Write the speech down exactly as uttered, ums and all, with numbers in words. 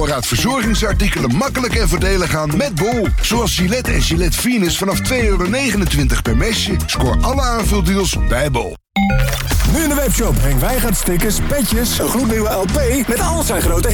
voorraad verzorgingsartikelen makkelijk en voordelig aan met Bol. Zoals Gillette en Gillette Venus vanaf twee euro negenentwintig per mesje. Scoor alle aanvuldeals bij Bol. Nu in de webshop. Henk Wijngaard stickers, petjes, een gloednieuwe L P met al zijn grote